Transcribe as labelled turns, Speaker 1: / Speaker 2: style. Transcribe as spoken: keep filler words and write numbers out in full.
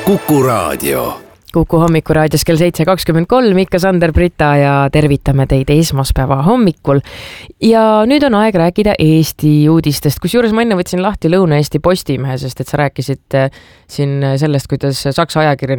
Speaker 1: Kuku Raadio.
Speaker 2: Kuku hommikuraadios kell seitse kakskümmend kolm, ikka Sander Brita ja tervitame teid esmaspäeva hommikul. Ja nüüd on aeg rääkida Eesti uudistest, kusjuures ma enne võtsin lahti Lõuna-Eesti Postimehe, sest et sa rääkisid siin sellest, kuidas Saksa ajakirjanik